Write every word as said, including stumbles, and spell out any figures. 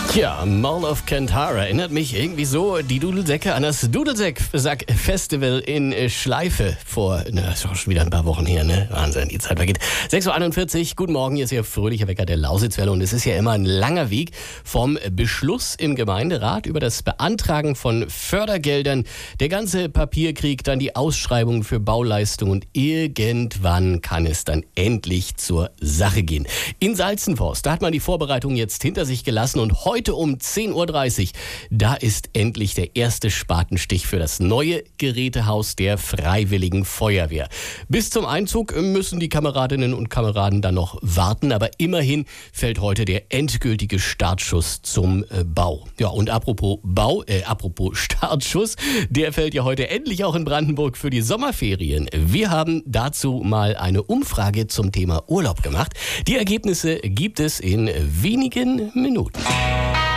Tja, Mall of Kantara erinnert mich irgendwie so die Dudelsäcke an das Dudelsäck-Festival in Schleife vor, na, das ist auch schon wieder ein paar Wochen her, ne? Wahnsinn, die Zeit vergeht. sechs Uhr einundvierzig, guten Morgen, hier ist Ihr fröhlicher Wecker der Lausitzwelle und es ist ja immer ein langer Weg vom Beschluss im Gemeinderat über das Beantragen von Fördergeldern, der ganze Papierkrieg, dann die Ausschreibungen für Bauleistungen und irgendwann kann es dann endlich zur Sache gehen. In Salzenforst, da hat man die Vorbereitungen jetzt hinter sich gelassen und heute Heute um zehn Uhr dreißig, da ist endlich der erste Spatenstich für das neue Gerätehaus der Freiwilligen Feuerwehr. Bis zum Einzug müssen die Kameradinnen und Kameraden dann noch warten, aber immerhin fällt heute der endgültige Startschuss zum äh, Bau. Ja, und apropos Bau, äh, apropos Startschuss, der fällt ja heute endlich auch in Brandenburg für die Sommerferien. Wir haben dazu mal eine Umfrage zum Thema Urlaub gemacht. Die Ergebnisse gibt es in wenigen Minuten.